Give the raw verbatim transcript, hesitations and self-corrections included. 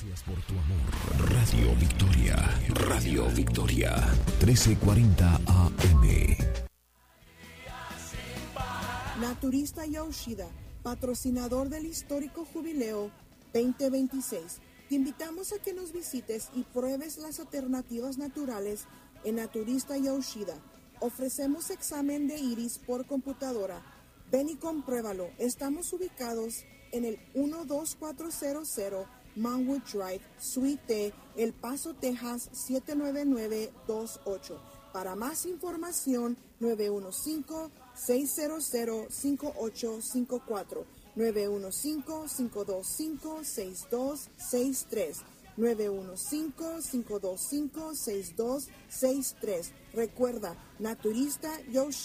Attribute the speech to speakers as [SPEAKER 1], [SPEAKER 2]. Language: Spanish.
[SPEAKER 1] Gracias por tu amor. Radio Victoria, Radio Victoria, trece cuarenta A M.
[SPEAKER 2] Naturista Yoshida, patrocinador del histórico Jubileo veinte veintiséis. Te invitamos a que nos visites y pruebes las alternativas naturales en Naturista Yoshida. Ofrecemos examen de iris por computadora. Ven y compruébalo. Estamos ubicados en el uno dos cuatro cero cero Manwood Drive, Suite T, El Paso, Texas siete nueve nueve dos ocho. Para más información, nueve uno cinco, seis cero cero, cinco ocho cinco cuatro, nueve uno cinco, cinco dos cinco, seis dos seis tres, nueve uno cinco, cinco dos cinco, seis dos seis tres. Recuerda, Naturista Yoshida.